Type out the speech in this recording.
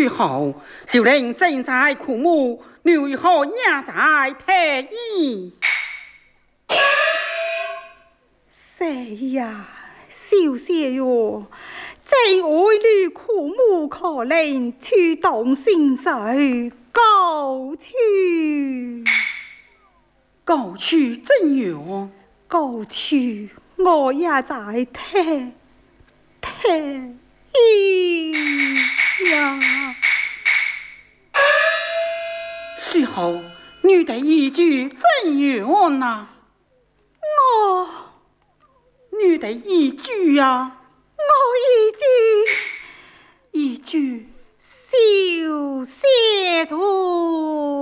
最后就令正在苦母，女后也在退役。 谁呀？小姐哟，这爱女苦母可怜，去动心水，告去。 告去怎样？ 告去，我也在退役呀。 随后你的一句怎样呢？你的一句呀， 一句谢谢主。